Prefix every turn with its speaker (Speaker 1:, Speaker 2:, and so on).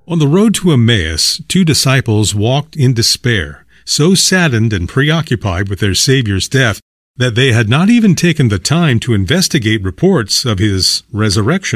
Speaker 1: On the road to Emmaus, two disciples walked in despair, so saddened and preoccupied with their Savior's death that they had not even taken the time to investigate reports of his resurrection.